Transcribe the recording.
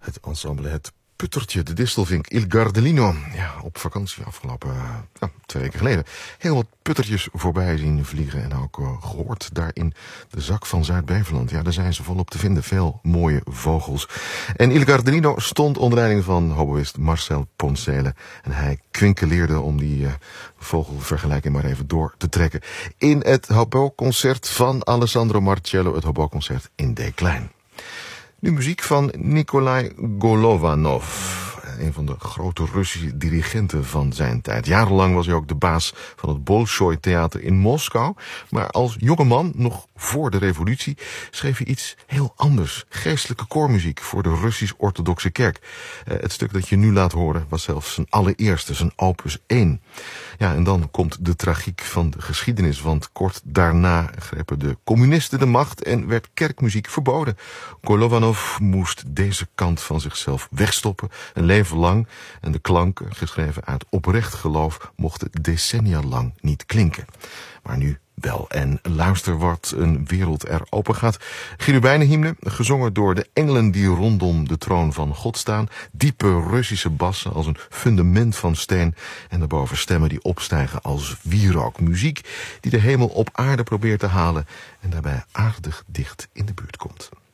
Het ensemble Het Puttertje, de Distelvink, Il Gardelino. Ja, op vakantie afgelopen 2 weken geleden. Heel wat puttertjes voorbij zien vliegen en ook gehoord daar in de zak van Zuid-Beveland. Ja, daar zijn ze volop te vinden. Veel mooie vogels. En Il Gardelino stond onder leiding van hoboïst Marcel Poncele. En hij kwinkeleerde om die vogelvergelijking maar even door te trekken. In het hobo-concert van Alessandro Marcello, het hobo-concert in D klein. Nu muziek van Nikolai Golovanov, een van de grote Russische dirigenten van zijn tijd. Jarenlang was hij ook de baas van het Bolshoi Theater in Moskou. Maar als jongeman, nog voor de revolutie, schreef hij iets heel anders. Geestelijke koormuziek voor de Russisch-orthodoxe kerk. Het stuk dat je nu laat horen was zelfs zijn allereerste, zijn opus 1. Ja, en dan komt de tragiek van de geschiedenis, want kort daarna grepen de communisten de macht en werd kerkmuziek verboden. Golovanov moest deze kant van zichzelf wegstoppen, een leven lang. En de klanken, geschreven uit oprecht geloof, mochten decennia lang niet klinken. Maar nu wel. En luister wat een wereld er open gaat. Cherubijnenhymne, gezongen door de engelen die rondom de troon van God staan. Diepe Russische bassen als een fundament van steen. En daarboven stemmen die opstijgen als wierook. Muziek die de hemel op aarde probeert te halen en daarbij aardig dicht in de buurt komt.